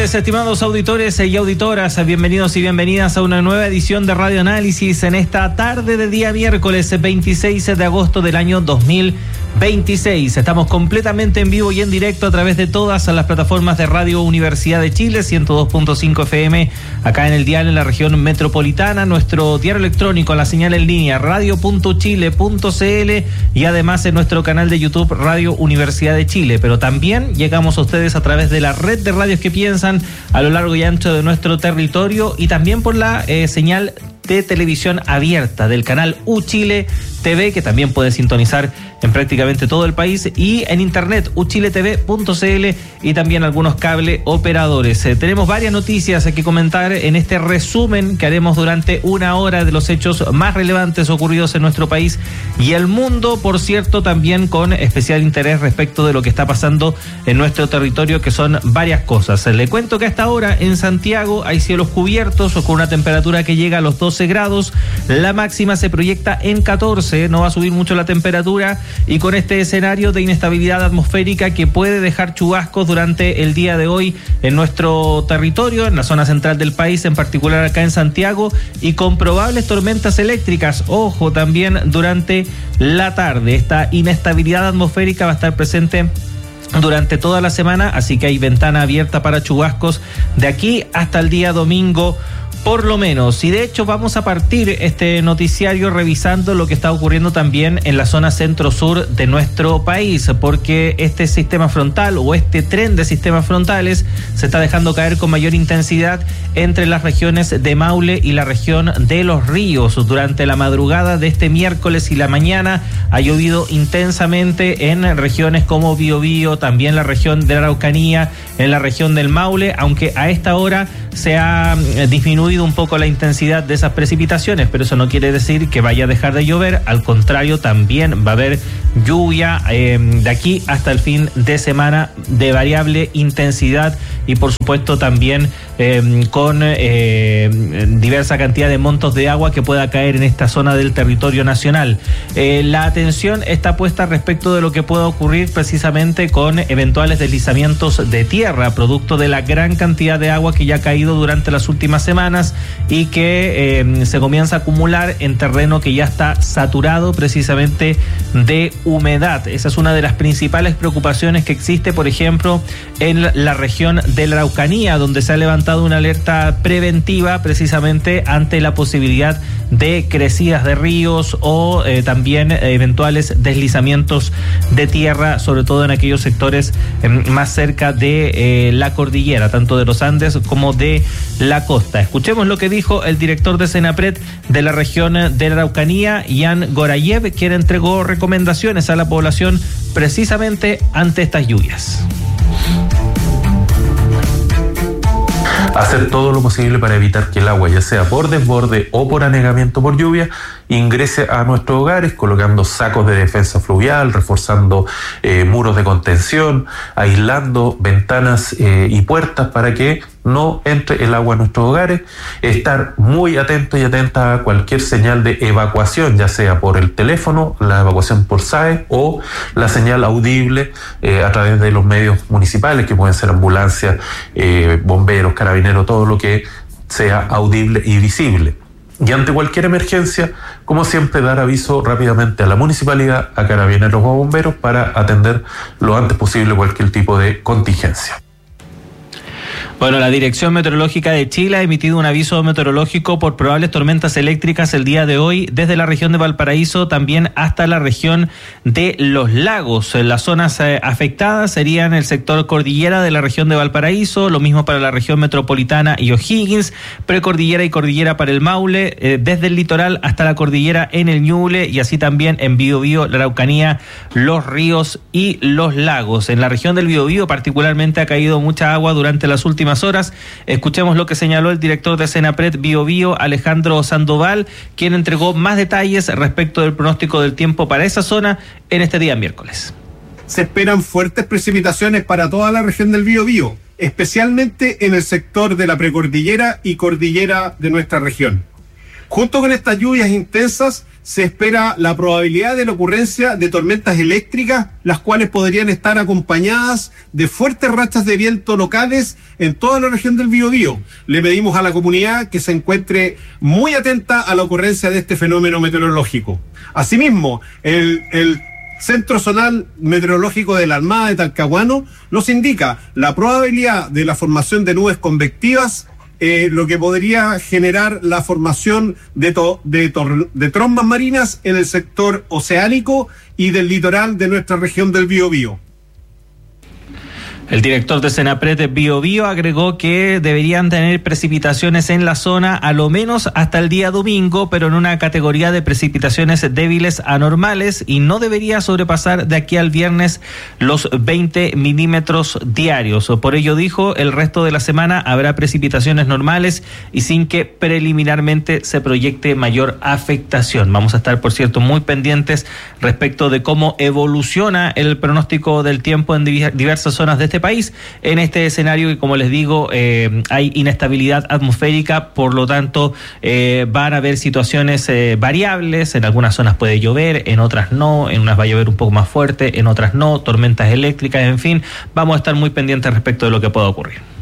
tardes, estimados auditores y auditoras. Bienvenidos y bienvenidas a una nueva edición de Radio Análisis en esta tarde de día miércoles 26 de agosto del año 2026. Estamos completamente en vivo y en directo a través de todas las plataformas de Radio Universidad de Chile, 102.5 FM, acá en el dial en la región metropolitana, nuestro diario electrónico, la señal en línea, radio.chile.cl y además en nuestro canal de YouTube Radio Universidad de Chile. Pero también llegamos a ustedes a través de la red de radios que piensan a lo largo y ancho de nuestro territorio y también por la señal de televisión abierta del canal UChile TV, que también puede sintonizar en prácticamente todo el país, y en internet uchiletv.cl y también algunos cable operadores. Tenemos varias noticias que comentar en este resumen que haremos durante una hora de los hechos más relevantes ocurridos en nuestro país y el mundo, por cierto, también con especial interés respecto de lo que está pasando en nuestro territorio, que son varias cosas. Le cuento que a esta hora en Santiago hay cielos cubiertos con una temperatura que llega a los 12 grados, la máxima se proyecta en 14, no va a subir mucho la temperatura, y con este escenario de inestabilidad atmosférica que puede dejar chubascos durante el día de hoy en nuestro territorio, en la zona central del país, en particular acá en Santiago, y con probables tormentas eléctricas, ojo, también durante la tarde. Esta inestabilidad atmosférica va a estar presente durante toda la semana, así que hay ventana abierta para chubascos de aquí hasta el día domingo, por lo menos. Y de hecho vamos a partir este noticiario revisando lo que está ocurriendo también en la zona centro-sur de nuestro país, porque este sistema frontal o este tren de sistemas frontales se está dejando caer con mayor intensidad entre las regiones de Maule y la región de Los Ríos. Durante la madrugada de este miércoles y la mañana ha llovido intensamente en regiones como Biobío, también la región de la Araucanía, en la región del Maule, aunque a esta hora se ha disminuido un poco la intensidad de esas precipitaciones, pero eso no quiere decir que vaya a dejar de llover. Al contrario, también va a haber lluvia de aquí hasta el fin de semana de variable intensidad y por supuesto también con diversa cantidad de montos de agua que pueda caer en esta zona del territorio nacional. La atención está puesta respecto de lo que pueda ocurrir precisamente con eventuales deslizamientos de tierra, producto de la gran cantidad de agua que ya ha caído durante las últimas semanas y que se comienza a acumular en terreno que ya está saturado precisamente de humedad. Esa es una de las principales preocupaciones que existe, por ejemplo, en la región de la Araucanía, donde se ha levantado una alerta preventiva precisamente ante la posibilidad de crecidas de ríos o también eventuales deslizamientos de tierra, sobre todo en aquellos sectores más cerca de la cordillera, tanto de los Andes como de la costa. Escuchemos lo que dijo el director de Senapred de la región de la Araucanía, Jan Gorayev, quien entregó recomendaciones a la población precisamente ante estas lluvias. Hacer todo lo posible para evitar que el agua, ya sea por desborde o por anegamiento por lluvia, ingrese a nuestros hogares, colocando sacos de defensa fluvial, reforzando muros de contención, aislando ventanas y puertas para que no entre el agua a nuestros hogares, estar muy atentos y atentas a cualquier señal de evacuación, ya sea por el teléfono, la evacuación por SAE o la señal audible a través de los medios municipales, que pueden ser ambulancias, bomberos, carabineros, todo lo que sea audible y visible. Y ante cualquier emergencia, como siempre, dar aviso rápidamente a la municipalidad, a carabineros o a bomberos para atender lo antes posible cualquier tipo de contingencia. Bueno, la Dirección Meteorológica de Chile ha emitido un aviso meteorológico por probables tormentas eléctricas el día de hoy desde la región de Valparaíso también hasta la región de Los Lagos. Las zonas afectadas serían el sector cordillera de la región de Valparaíso, lo mismo para la región metropolitana y O'Higgins, precordillera y cordillera para el Maule, desde el litoral hasta la cordillera en el Ñuble y así también en Biobío, la Araucanía, Los Ríos y Los Lagos. En la región del Biobío particularmente ha caído mucha agua durante las últimas horas. Escuchemos lo que señaló el director de Senapred Biobío, Alejandro Sandoval, quien entregó más detalles respecto del pronóstico del tiempo para esa zona en este día miércoles. Se esperan fuertes precipitaciones para toda la región del Biobío, especialmente en el sector de la precordillera y cordillera de nuestra región. Junto con estas lluvias intensas, se espera la probabilidad de la ocurrencia de tormentas eléctricas, las cuales podrían estar acompañadas de fuertes rachas de viento locales en toda la región del Biobío. Le pedimos a la comunidad que se encuentre muy atenta a la ocurrencia de este fenómeno meteorológico. Asimismo, el Centro Zonal Meteorológico de la Armada de Talcahuano nos indica la probabilidad de la formación de nubes convectivas, lo que podría generar la formación de trombas marinas en el sector oceánico y del litoral de nuestra región del Biobío. El director de Senapred de Biobío agregó que deberían tener precipitaciones en la zona a lo menos hasta el día domingo, pero en una categoría de precipitaciones débiles a normales, y no debería sobrepasar de aquí al viernes los 20 milímetros diarios. Por ello, dijo, el resto de la semana habrá precipitaciones normales y sin que preliminarmente se proyecte mayor afectación. Vamos a estar, por cierto, muy pendientes respecto de cómo evoluciona el pronóstico del tiempo en diversas zonas de este país, en este escenario que, como les digo, hay inestabilidad atmosférica, por lo tanto van a haber situaciones variables. En algunas zonas puede llover, en otras no, en unas va a llover un poco más fuerte, en otras no, tormentas eléctricas, en fin, vamos a estar muy pendientes respecto de lo que pueda ocurrir.